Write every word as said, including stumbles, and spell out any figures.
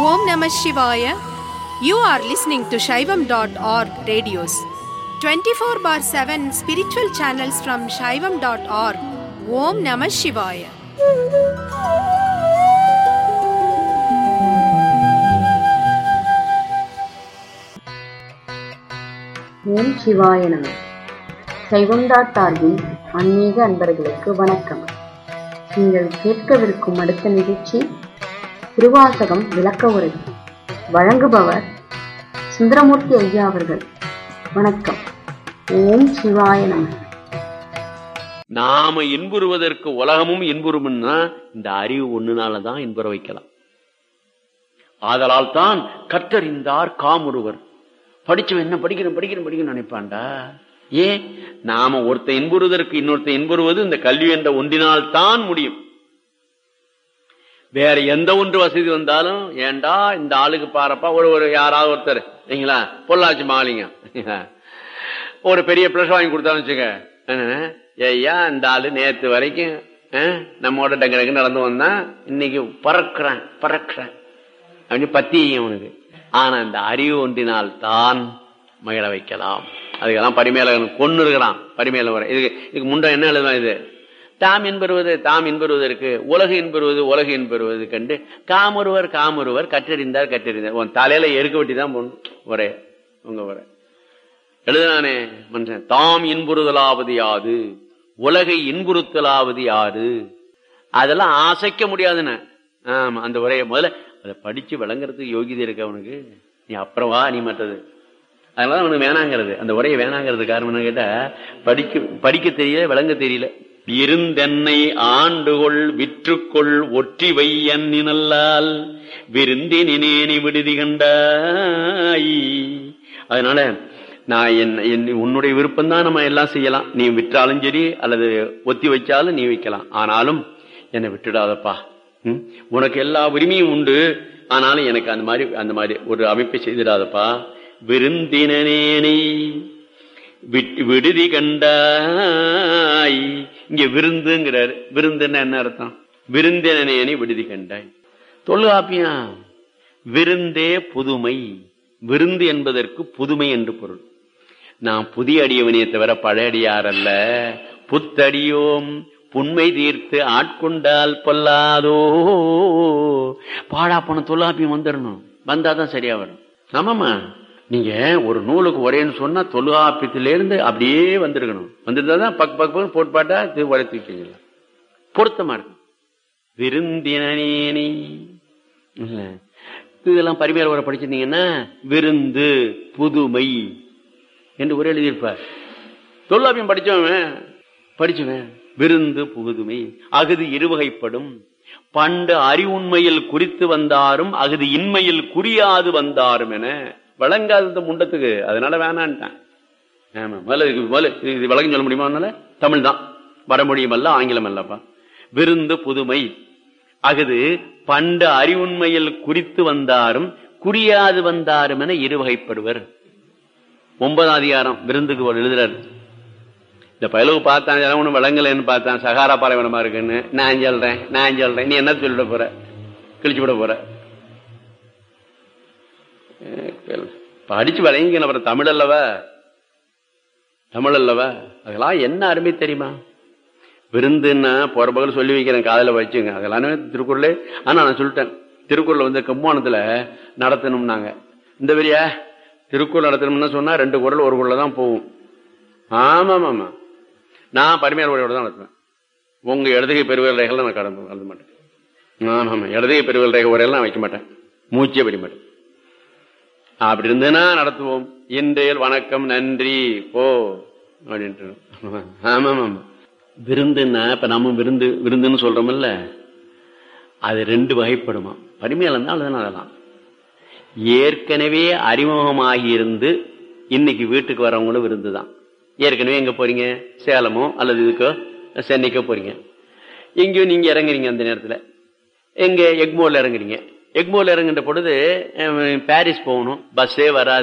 Om Namah Shivaya. You are listening to Shaivam dot org radios. twenty-four bar seven spiritual channels from Shaivam dot org. Om Namah Shivaya. ஓம் சிவாய நம. சைவம் dot ஆர்கின் ஆன்மீக அன்பர்களுக்கு வணக்கம். நீங்கள் கேட்கவிருக்கும் அடுத்த நிகழ்ச்சி திருவாசகம் விளக்க உரை. வழங்குபவர் சுந்தரமூர்த்தி ஐயா அவர்கள். வணக்கம். ஓம் சிவாய நம. நாம இன்புறுவதற்கு உலகமும் இன்புறும்னா இந்த அறிவு ஒண்ணுனாலதான் இன்புற வைக்கலாம். ஆதலால் தான் கற்றறிந்தார் காமுறுவர். படிச்சவன் என்ன படிக்கணும் படிக்கணும் படிக்கணும் நினைப்பான்டா. ஏன்? நாம ஒருத்த இன்புறுவதற்கு இன்னொருத்த இன்புறுவது இந்த கல்வி என்ற ஒன்றினால் தான் முடியும். வேற எந்த ஒன்று வசதி வந்தாலும் ஏண்டா இந்த ஆளுக்கு பாரப்பா ஒரு ஒரு யாராவது ஒருத்தர் இல்லைங்களா, பொள்ளாச்சி மாலிங்க ஒரு பெரிய பிளஸ் வாங்கி கொடுத்தாலும் வச்சுக்க, ஐயா இந்த ஆளு நேத்து வரைக்கும் நம்மோட டங்கு நடந்து வந்தான், இன்னைக்கு பறக்குறான் பறக்குறான் அப்படின்னு பத்தி அவனுக்கு. ஆனா இந்த அறிவு ஒன்றினால் தான் மகிழ வைக்கலாம். அதுக்கெல்லாம் பரிமேலகன் கொண்டு இருக்கிறான். பரிமேல வர இதுக்கு இதுக்கு முண்டை என்ன எழுதுவான்? இது தாம் என்பருவது தாம் என்பருவதற்கு உலகு என்பருவது உலகு என்பருவது கண்டு காமொருவர் காமொருவர் கற்றறிந்தார் கற்றறிந்தார். உன் தலையில எருக்க வெட்டி தான் போகணும். ஒரே உங்க ஒரே எழுதுனானே மனுஷன். தாம் இன்புறுதலாவது யாது, உலகை இன்புறுத்தலாவது யாரு? அதெல்லாம் ஆசைக்க முடியாதுன்னு. ஆமா, அந்த உரையை முதல்ல அதை படிச்சு விளங்குறதுக்கு யோகிதை இருக்கு அவனுக்கு. நீ அப்புறம் வா, நீ மற்றது. அதனால அவனுக்கு வேணாங்கிறது, அந்த உரையை வேணாங்கிறது காரணம் என்ன கேட்டா, படிக்க படிக்க தெரியல, விளங்க தெரியல. இருந்தென்னை ஆண்டுகொள் விற்றுக்கொள் ஒற்றி வையன்னினல்லால் விருந்தினேனி விடுதி கண்டாய். அதனால நான் என் உன்னுடைய விருப்பம் தான் நம்ம எல்லாம் செய்யலாம். நீ விற்றாலும் சரி அல்லது ஒத்தி வச்சாலும் நீ வைக்கலாம். ஆனாலும் என்னை விட்டுடாதப்பா, உனக்கு எல்லா உரிமையும் உண்டு. ஆனாலும் எனக்கு அந்த மாதிரி அந்த மாதிரி ஒரு அமைப்பை செய்திடாதப்பா. விருந்தினேனை விடுதி கண்டாய். இங்க விருந்துங்கிறாரு. விருந்துன்னா என்ன அர்த்தம்? விருந்தினேனை விடுதி கண்டாய். தொல்காப்பியா விருந்தே புதுமை. விருந்து என்பதற்கு புதுமை என்று பொருள். நான் புதிய அடியவனையை தவிர பழைய அடியார் அல்ல. புத்தடியோம் புண்மை தீர்த்து ஆட்கொண்டால் பொல்லாதோ. பாடா போன தொல்காப்பியம் வந்துடணும். வந்தாதான் சரியா வரும். ஆமாமா, நீங்க ஒரு நூலுக்கு ஒரேன்னு சொன்னா தொல்காப்பியத்திலிருந்து அப்படியே வந்திருக்கணும். வந்துருந்தாதான் பக் பக் போட்டு பாட்டா உரை தூக்கிங்களா பொருத்தமா இருக்கு. விருந்தினேனி இல்ல, இதெல்லாம் பரிமையாளர் உரை படிச்சிருந்தீங்கன்னா விருந்து புதுமை என்று ஒரே எழுதியிருப்பார். தொல்காப்பியம் படிச்சவன் படிச்சவன் விருந்து புதுமை. அகுது இருவகைப்படும். பண்டு அறிவுண்மையில் குறித்து வந்தாரும் அகுது இன்மையில் குறியாது வந்தாரும் என வழங்காத முண்டத்துக்கு. அதனால வேணான்ட்டான். ஆமா, முதல்ல முதல்ல இது விளக்கம் சொல்ல முடியுமா? அதனால தமிழ் தான், வடமொழியும் அல்ல ஆங்கிலம் அல்லப்பா. விருந்து புதுமை அகுது பண்டு அறிவுண்மையில் குறித்து வந்தாரும் குறியாது வந்தாரும் என இருவகைப்படுவர். ஒன்பதாம் அதிகாரம் விருந்துக்கு எழுதுறாரு. இந்த பயலுக்கு பார்த்தான், ஒன்னும் விளங்கலன்னு பார்த்தான், சகாரா பாலைவனமா இருக்குன்னு. நான் சொல்றேன் நான் சொல்றேன் நீ என்ன சொல்லிட போற? கிழிச்சு விட போற? படிச்சு விளங்கிக்கணும். அப்புறம் தமிழ் அல்லவா தமிழ் அல்லவா அதெல்லாம் என்ன அருமை தெரியுமா? விருந்துன்னா போற பகல் சொல்லி வைக்கிறேன், காதல வச்சுங்க. அதெல்லாம் திருக்குறளே. ஆனா நான் சொல்லிட்டேன், திருக்குறள் வந்து கும்போணத்துல நடத்தணும்னாங்க. இந்த பெரியா திருக்குறள் நடத்தணும்னு சொன்னா ரெண்டு குறள் ஒரு குறள் தான் போகும். ஆமாமாமா, நான் பரிமையாளர் உரையோட தான் நடத்துவேன். உங்க இடதுகை பெருவியல் ரேகைகள் நான் கடந்து கலந்து மாட்டேன். ஆமாமா, இடதுகை பெருவியல் ரேகை உரையெல்லாம் வைக்க மாட்டேன், மூச்சே படிக்க மாட்டேன். அப்படி இருந்ததுன்னா நடத்துவோம். இன்றையல் வணக்கம் நன்றி போ அப்படின்ட்டு. ஆமாமாமா, விருந்துன்னா இப்ப நம்ம விருந்து விருந்துன்னு சொல்றோம்ல, அது ரெண்டு வகைப்படுமா. பரிமையாளர் தான் அதெல்லாம் ஏற்கனவே அறிமுகமாகி இருந்து இன்னைக்கு வீட்டுக்கு வரவங்களும் விருந்து தான். ஏற்கனவே எங்க போறீங்க? சேலமோ அல்லது இதுக்கோ சென்னைக்கோ போறீங்க. எங்கேயோ நீங்க இறங்குறீங்க. அந்த நேரத்துல எங்க எக்மோர்ல இறங்குறீங்க. எக்மோர்ல இறங்குற பொழுது பாரிஸ் போகணும், பஸ்ஸே வராது.